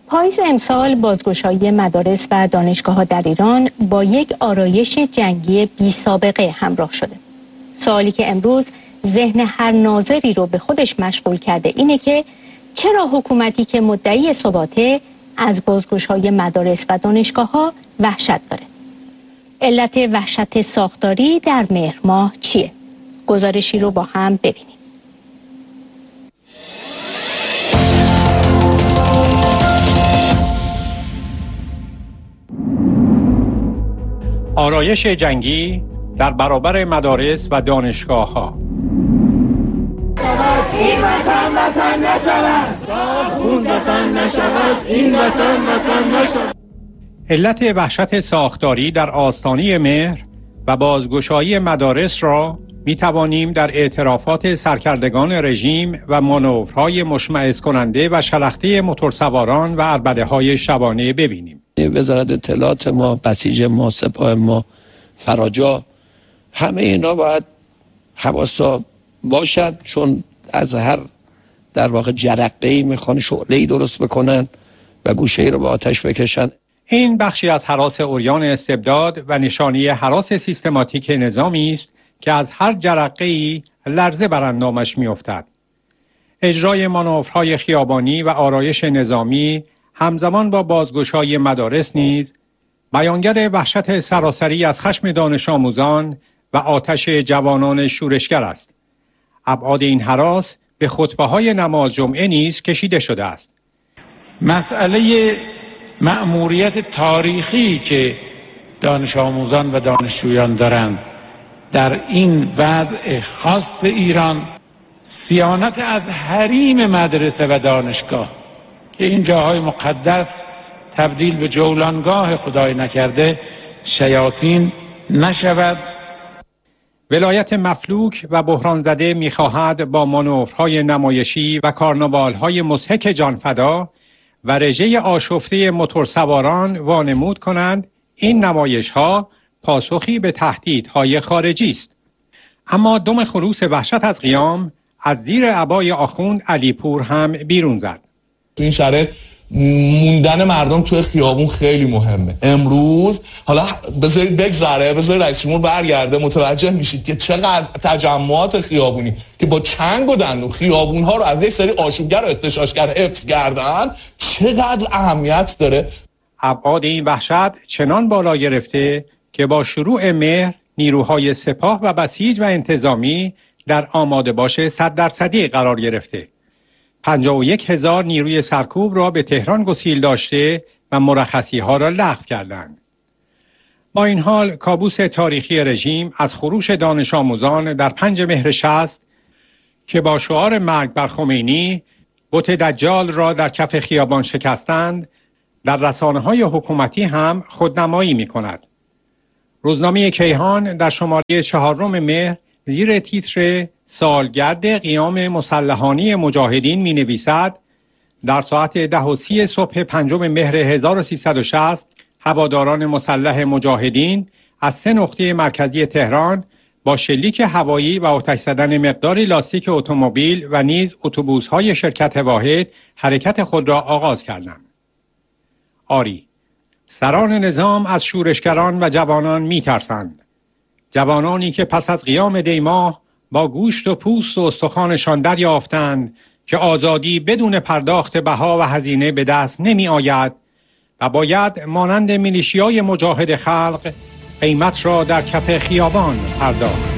پاییز امسال بازگشایی مدارس و دانشگاه‌ها در ایران با یک آرایش جنگی بی سابقه همراه شده. سوالی که امروز ذهن هر ناظری رو به خودش مشغول کرده اینه که چرا حکومتی که مدعی ثباته از بازگشایی مدارس و دانشگاه‌ها وحشت داره؟ علت وحشت ساختاری در مهر ماه چیه؟ گزارشی رو با هم ببینیم. آرایش جنگی در برابر مدارس و دانشگاه‌ها. این وطن وطن نشود، تا خون وطن نشود، این وطن وطن نشود. علت وحشت ساختاری در آستانه مهر و بازگشایی مدارس را می توانیم در اعترافات سرکردگان رژیم و مانورهای مشمئز کننده و شلخته موتورسواران و عربده‌های شبانه ببینیم. وزارت اطلاعات ما، بسیج ما، سپاه ما، فراجا، همه اینا باید حواسا باشد، چون از هر در واقع جرقه‌ای میخوان شعله‌ای درست بکنن و گوشه‌ای رو به آتش بکشن. این بخشی از هراس عریان استبداد و نشانی هراس سیستماتیک نظامی است که از هر جرقه‌ای لرزه بر اندامش میافتد. اجرای مانورهای خیابانی و آرایش نظامی همزمان با بازگشایی مدارس نیز بیانگر وحشت سراسری از خشم دانش آموزان و آتش جوانان شورشگر است. ابعاد این هراس به خطبه‌های نماز جمعه نیز کشیده شده است. مسئله مأموریت تاریخی که دانش آموزان و دانشجویان دارند در این وضع خاص ایران، صیانت از حریم مدرسه و دانشگاه که این جاهای مقدس تبدیل به جولانگاه خدای نکرده شیاطین نشود. ولایت مفلوک و بحران زده می‌خواهد با مانورهای نمایشی و کارناوال‌های مضحک جانفدا و رژه آشفته موتورسواران وانمود کنند این نمایش‌ها پاسخی به تهدیدهای خارجی است. اما دم خروس وحشت از قیام از زیر عبای آخوند علیپور هم بیرون زد. تو این شرایط موندن مردم توی خیابون خیلی مهمه. امروز حالا بذارید بگذره، بذارید رئیس جمهور برگرده، متوجه میشید که چقدر تجمعات خیابونی که با چنگ و دندون خیابون‌ها رو از یک سری آشوبگر و اغتشاشگر حفظ کردن چقدر اهمیت داره. ابعاد این وحشت چنان بالا گرفته که با شروع مهر نیروهای سپاه و بسیج و انتظامی در آماده باش 100% قرار گرفته. 51,000 نیروی سرکوب را به تهران گسیل داشته و مرخصی ها را لغو کردند. با این حال کابوس تاریخی رژیم از خروش دانش آموزان در 5 مهر 60 که با شعار مرگ بر خمینی بت دجال را در کف خیابان شکستند در رسانه‌های حکومتی هم خودنمایی می‌کند. روزنامه کیهان در شماره 4 مهر زیر تیتر سالگرد قیام مسلحانه مجاهدین می نویسد در ساعت 10:30 صبح 5 مهر 1360 هواداران مسلح مجاهدین از 3 نقطه مرکزی تهران با شلیک هوایی و آتش زدن مقداری لاستیک اتومبیل و نیز اتوبوس‌های شرکت واحد حرکت خود را آغاز کردند. آری، سران نظام از شورشگران و جوانان می ترسند. جوانانی که پس از قیام دیماه با گوشت و پوست و استخوانشان دریافتند که آزادی بدون پرداخت بها و هزینه به دست نمی آید و باید مانند میلیشیای مجاهد خلق قیمت را در کف خیابان پرداخت.